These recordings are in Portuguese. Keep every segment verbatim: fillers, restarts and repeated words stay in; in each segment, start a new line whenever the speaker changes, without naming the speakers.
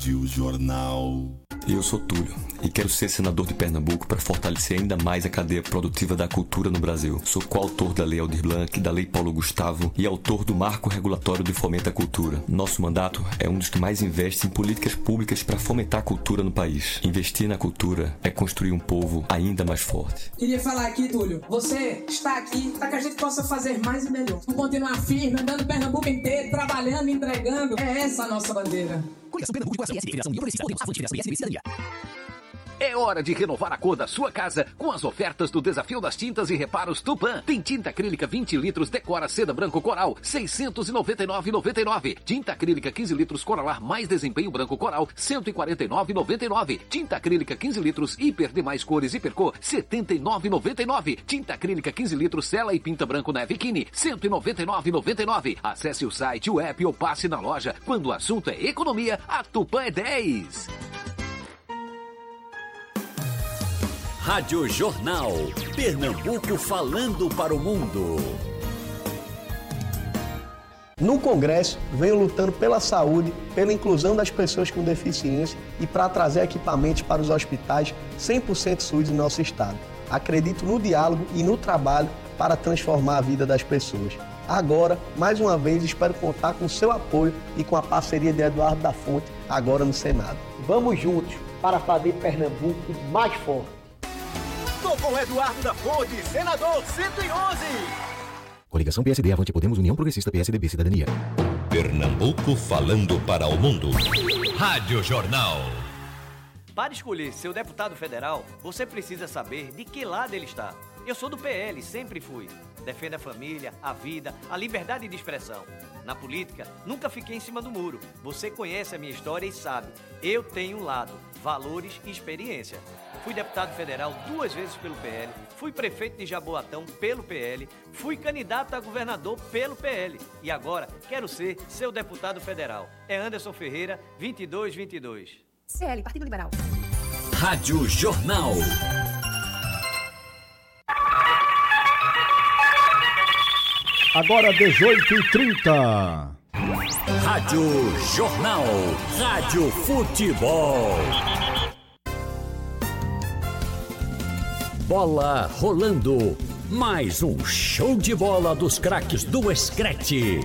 Rádio Jornal.
Eu sou Túlio e quero ser senador de Pernambuco para fortalecer ainda mais a cadeia produtiva da cultura no Brasil. Sou coautor da Lei Aldir Blanc, da Lei Paulo Gustavo e autor do Marco Regulatório de Fomento à Cultura. Nosso mandato é um dos que mais investe em políticas públicas para fomentar a cultura no país. Investir na cultura é construir um povo ainda mais forte.
Queria falar aqui, Túlio, você está aqui para que a gente possa fazer mais e melhor. Vamos continuar firme, andando Pernambuco inteiro, trabalhando, entregando. É essa a nossa bandeira.
Coligação Pernambuco com a Federação União Progressista, Podemos, Avante, Federação P S D B, Cidadania.
É hora de renovar a cor da sua casa com as ofertas do Desafio das Tintas e Reparos Tupã. Tem tinta acrílica vinte litros Decora Seda Branco Coral, seiscentos e noventa e nove reais e noventa e nove centavos. Tinta acrílica quinze litros Coralar mais Desempenho Branco Coral, cento e quarenta e nove reais e noventa e nove centavos. Tinta acrílica quinze litros Hiper Demais Cores Hipercor, setenta e nove reais e noventa e nove centavos. Tinta acrílica quinze litros Sela e Pinta Branco Neve Kine, cento e noventa e nove reais e noventa e nove centavos. Acesse o site, o app ou passe na loja. Quando o assunto é economia, a Tupã é dez.
Rádio Jornal. Pernambuco falando para o mundo.
No Congresso, venho lutando pela saúde, pela inclusão das pessoas com deficiência e para trazer equipamentos para os hospitais cem por cento SUS em nosso estado. Acredito no diálogo e no trabalho para transformar a vida das pessoas. Agora, mais uma vez, espero contar com o seu apoio e com a parceria de Eduardo da Fonte, agora no Senado.
Vamos juntos para fazer Pernambuco mais forte.
Tô com Eduardo da Fonte, senador cento e onze.
Coligação P S D, Avante, Podemos, União Progressista, P S D B, Cidadania.
Pernambuco falando para o mundo.
Rádio Jornal.
Para escolher seu deputado federal, você precisa saber de que lado ele está. Eu sou do P L, sempre fui. Defendo a família, a vida, a liberdade de expressão. Na política, nunca fiquei em cima do muro. Você conhece a minha história e sabe. Eu tenho um lado, valores e experiência. Fui deputado federal duas vezes pelo P L, fui prefeito de Jaboatão pelo P L, fui candidato a governador pelo P L e agora quero ser seu deputado federal. É Anderson Ferreira, vinte e dois vinte e dois.
C L, Partido Liberal.
Rádio Jornal.
Agora dezoito e trinta.
Rádio Jornal. Rádio Futebol. Bola rolando. Mais um show de bola dos craques do Escrete.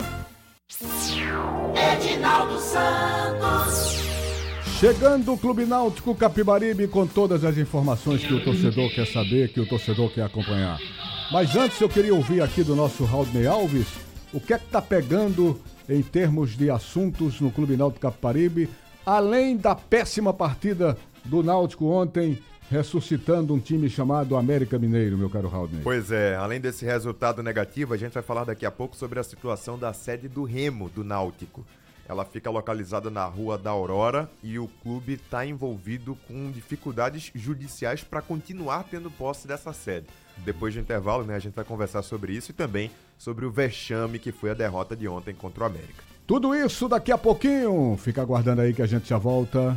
Edinaldo Santos.
Chegando o Clube Náutico Capibaribe com todas as informações que o torcedor quer saber, que o torcedor quer acompanhar. Mas antes eu queria ouvir aqui do nosso Raudney Alves o que é que está pegando em termos de assuntos no Clube Náutico Capibaribe, além da péssima partida do Náutico ontem, ressuscitando um time chamado América Mineiro, meu caro Raudney.
Pois é, além desse resultado negativo, a gente vai falar daqui a pouco sobre a situação da sede do Remo do Náutico. Ela fica localizada na Rua da Aurora e o clube está envolvido com dificuldades judiciais para continuar tendo posse dessa sede. Depois do intervalo, né, a gente vai conversar sobre isso e também sobre o vexame que foi a derrota de ontem contra o América.
Tudo isso daqui a pouquinho. Fica aguardando aí que a gente já volta.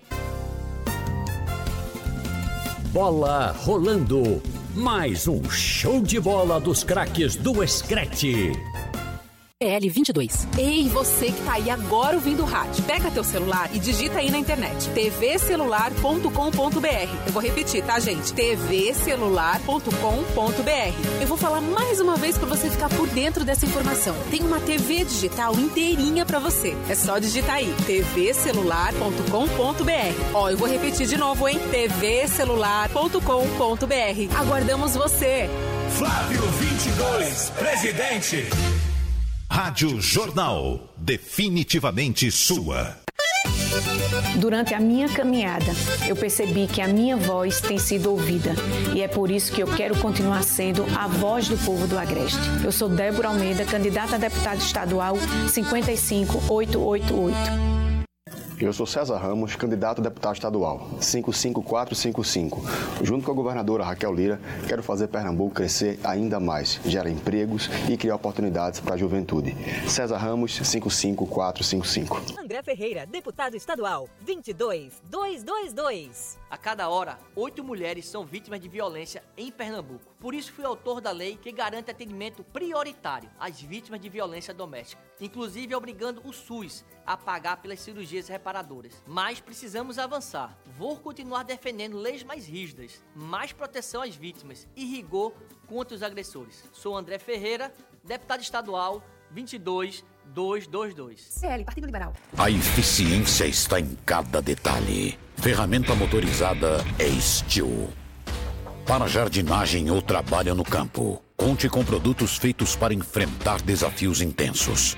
Bola rolando. Mais um show de bola dos craques do Escrete.
P L vinte e dois. Ei, você que tá aí agora ouvindo o rádio. Pega teu celular e digita aí na internet t v celular ponto com ponto b r. Eu vou repetir, tá, gente? t v celular ponto com ponto b r. Eu vou falar mais uma vez pra você ficar por dentro dessa informação. Tem uma T V digital inteirinha pra você. É só digitar aí t v celular ponto com ponto b r. Ó, eu vou repetir de novo, hein? t v celular ponto com ponto b r. Aguardamos você.
Flávio vinte e dois, presidente.
Rádio Jornal, definitivamente sua.
Durante a minha caminhada, eu percebi que a minha voz tem sido ouvida e é por isso que eu quero continuar sendo a voz do povo do Agreste. Eu sou Débora Almeida, candidata a deputada estadual cinquenta e cinco mil oitocentos e oitenta e oito.
Eu sou César Ramos, candidato a deputado estadual, cinco cinco quatro cinco cinco. Junto com a governadora Raquel Lira, quero fazer Pernambuco crescer ainda mais, gerar empregos e criar oportunidades para a juventude. César Ramos, cinco cinco quatro cinco cinco.
André Ferreira, deputado estadual, vinte e dois mil duzentos e vinte e dois.
A cada hora, oito mulheres são vítimas de violência em Pernambuco. Por isso fui autor da lei que garante atendimento prioritário às vítimas de violência doméstica. inclusive obrigando o SUS a pagar pelas cirurgias reparadoras. Mas precisamos avançar. Vou continuar defendendo leis mais rígidas, mais proteção às vítimas e rigor contra os agressores. Sou André Ferreira, deputado estadual vinte e dois mil duzentos e vinte e dois.
C L, Partido Liberal.
A eficiência está em cada detalhe. Ferramenta motorizada é Steel. Para jardinagem ou trabalho no campo, conte com produtos feitos para enfrentar desafios intensos.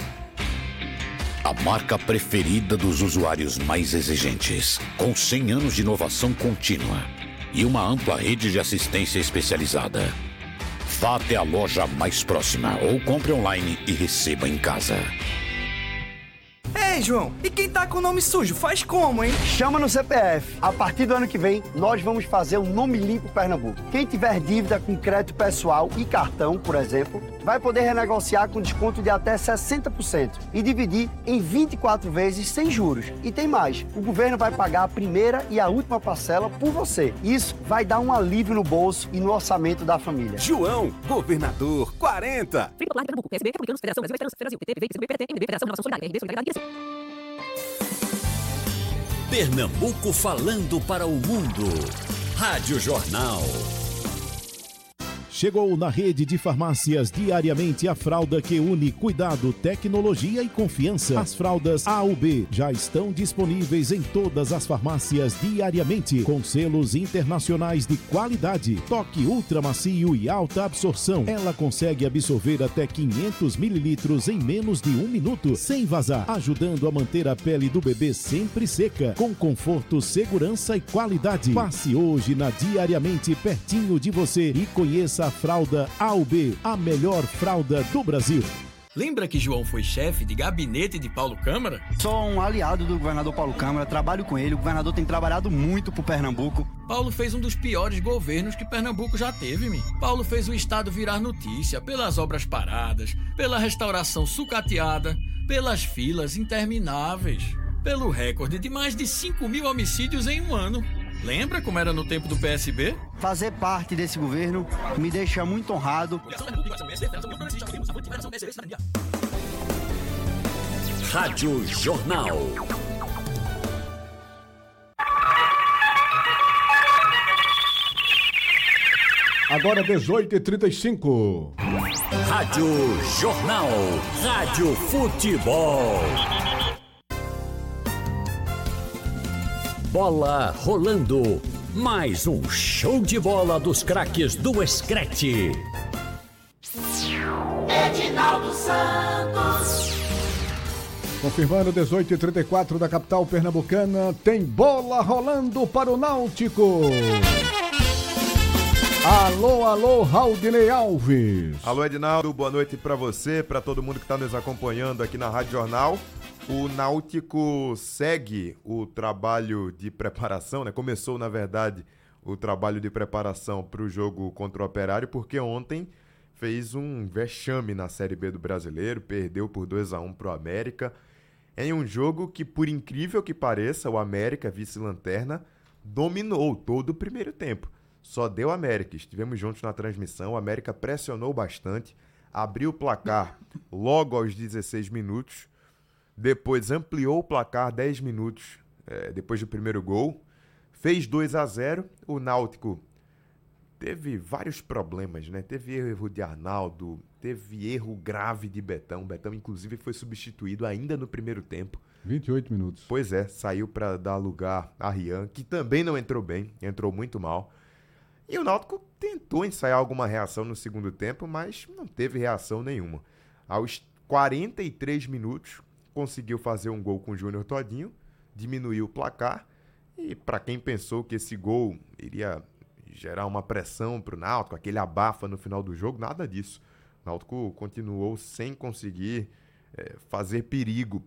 A marca preferida dos usuários mais exigentes, com cem anos de inovação contínua e uma ampla rede de assistência especializada. Vá até a loja mais próxima ou compre online e receba em casa.
Ei, João, e quem tá com o nome sujo faz como, hein?
Chama no C P F. A partir do ano que vem, nós vamos fazer um Nome Limpo Pernambuco. Quem tiver dívida com crédito pessoal e cartão, por exemplo, vai poder renegociar com desconto de até sessenta por cento e dividir em vinte e quatro vezes sem juros. E tem mais, o governo vai pagar a primeira e a última parcela por você. Isso vai dar um alívio no bolso e no orçamento da família.
João, governador quarenta.
Free Popular de Pernambuco, P S B, Republicanos, Federação Brasil, Federação Brasil, P T, P V, P T, M D, Federação Inovação Solidária, R D, Solidariedade e
Pernambuco falando para o mundo. Rádio Jornal.
Chegou na rede de farmácias diariamente a fralda que une cuidado, tecnologia e confiança. As fraldas A U B já estão disponíveis em todas as farmácias diariamente, com selos internacionais de qualidade, toque ultra macio e alta absorção. Ela consegue absorver até quinhentos mililitros em menos de um minuto, sem vazar, ajudando a manter a pele do bebê sempre seca, com conforto, segurança e qualidade. Passe hoje na Diariamente pertinho de você e conheça a fralda A U B, a melhor fralda do Brasil.
Lembra que João foi chefe de gabinete de Paulo Câmara?
Sou um aliado do governador Paulo Câmara, trabalho com ele, o governador tem trabalhado muito por Pernambuco.
Paulo fez um dos piores governos que Pernambuco já teve, mi. Paulo fez o estado virar notícia pelas obras paradas, pela restauração sucateada, pelas filas intermináveis, pelo recorde de mais de cinco mil homicídios em um ano. Lembra como era no tempo do P S B?
Fazer parte desse governo me deixa muito honrado.
Rádio Jornal.
Agora dezoito e trinta e cinco.
Rádio Jornal. Rádio Futebol. Bola rolando. Mais um show de bola dos craques do Screte.
Edinaldo Santos.
Confirmando dezoito e trinta e quatro da capital pernambucana, tem bola rolando para o Náutico. Alô, alô, Raudinei Alves.
Alô, Edinaldo, boa noite para você, para todo mundo que está nos acompanhando aqui na Rádio Jornal. O Náutico segue o trabalho de preparação, né? Começou, na verdade, o trabalho de preparação para o jogo contra o Operário, porque ontem fez um vexame na Série B do Brasileiro, perdeu por dois a um para o América, em um jogo que, por incrível que pareça, o América, vice-lanterna, dominou todo o primeiro tempo. Só deu América, estivemos juntos na transmissão, o América pressionou bastante, abriu o placar logo aos dezesseis minutos, depois ampliou o placar dez minutos é, depois do primeiro gol, fez dois a zero, o Náutico teve vários problemas, né? Teve erro de Arnaldo, teve erro grave de Betão, Betão inclusive foi substituído ainda no primeiro tempo.
vinte e oito minutos.
Pois é, saiu para dar lugar a Rian, que também não entrou bem, entrou muito mal. E o Náutico tentou ensaiar alguma reação no segundo tempo, mas não teve reação nenhuma. Aos quarenta e três minutos, conseguiu fazer um gol com o Júnior Todinho, diminuiu o placar, e para quem pensou que esse gol iria gerar uma pressão para o Náutico, aquele abafa no final do jogo, nada disso. O Náutico continuou sem conseguir é, fazer perigo